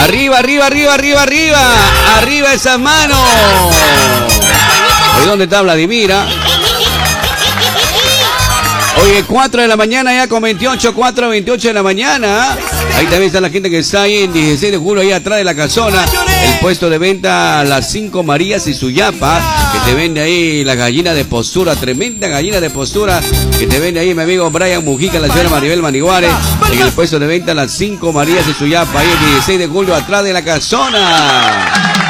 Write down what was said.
Arriba, arriba, arriba, arriba, arriba. Arriba esas manos. ¿Y dónde está Vladimira? Oye, 4 de la mañana ya con 28, 4:28 de la mañana. Ahí también está la gente que está ahí en 16 de julio, ahí atrás de la casona. El puesto de venta Las 5 Marías y Suyapa, que te vende ahí la gallina de postura, tremenda gallina de postura, que te vende ahí mi amigo Brian Mujica, la señora Maribel Maniguares, en el puesto de venta Las 5 Marías y Suyapa, ahí en 16 de julio, atrás de la casona.